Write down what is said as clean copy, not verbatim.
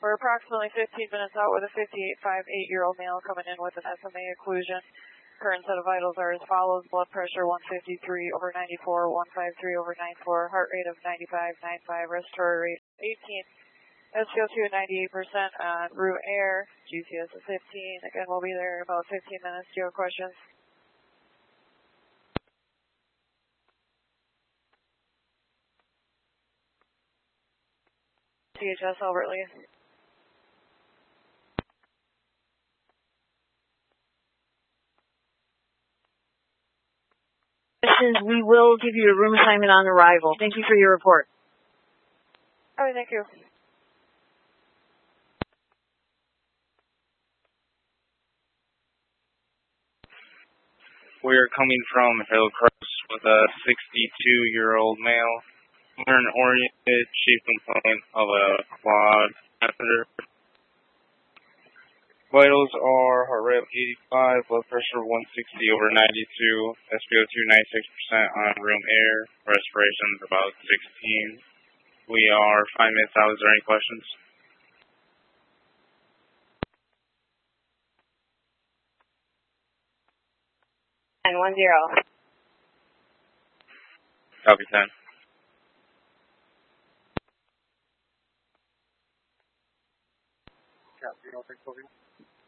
We're approximately 15 minutes out with a 58.58-year-old male coming in with an SMA occlusion. Current set of vitals are as follows: blood pressure 153/94, 153/94, heart rate of 95/95, respiratory rate 18, SpO2 98% on room air, GCS of 15. Again, we'll be there in about 15 minutes. Do you have questions? CHS Albert Lee. We will give you a room assignment on arrival. Thank you for your report. All right, thank you. We're coming from Hillcrest with a 62-year-old male. We're an oriented chief component of a quad catheter. Vitals are heart rate of 85, blood pressure 160/92, SpO2 96% on room air, respiration is about 16. We are 5 minutes out. Is there any questions? And 10. Copy 10. Copy,